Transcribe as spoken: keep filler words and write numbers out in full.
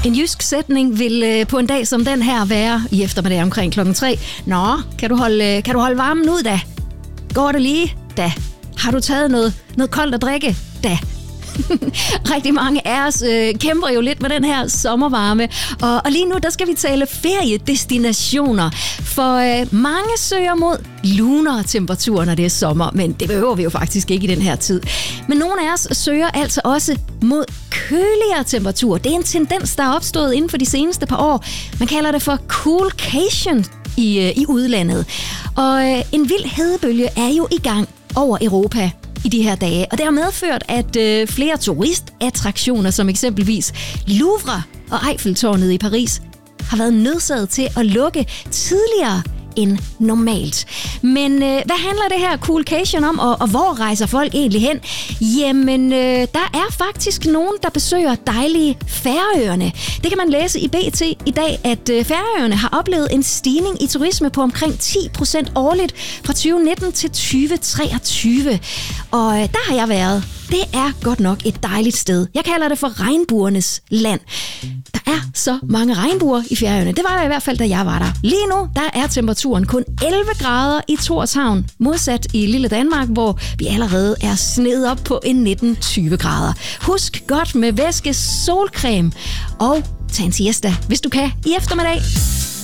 En jysk sætning vil øh, på en dag som den her være i eftermiddag omkring klokken tre. Nå, kan du holde, øh, kan du holde varmen ud da? Går det lige? Da. Har du taget noget, noget koldt at drikke? Da. Rigtig mange af os øh, kæmper jo lidt med den her sommervarme, og, og lige nu der skal vi tale feriedestinationer, for øh, mange søger mod lunere temperaturer, når det er sommer, men det behøver vi jo faktisk ikke i den her tid. Men nogle af os søger altså også mod køligere temperaturer. Det er en tendens, der er opstået inden for de seneste par år. Man kalder det for coolcation i, øh, i udlandet, og øh, en vild hedebølge er jo i gang over Europa i de her dage, og det har medført, at øh, flere turistattraktioner, som eksempelvis Louvre og Eiffeltårnet i Paris, har været nødsaget til at lukke tidligere end normalt. Men øh, hvad handler det her coolcation om, og, og hvor rejser folk egentlig hen? Jamen, øh, der er faktisk nogen, der besøger dejlige Færøerne. Det kan man læse i B T i dag, at øh, Færøerne har oplevet en stigning i turisme på omkring ti procent årligt fra tyve nitten til tyve treogtyve. Og øh, der har jeg været. Det er godt nok et dejligt sted. Jeg kalder det for regnbuernes land. Der er så mange regnbuer i Færøerne. Det var der i hvert fald, da jeg var der. Lige nu, der er temperaturen kun elleve grader i Tórshavn, modsat i lille Danmark, hvor vi allerede er snedet op på en nitten tyve grader. Husk godt med væske, solcreme og tag en siesta, hvis du kan, i eftermiddag.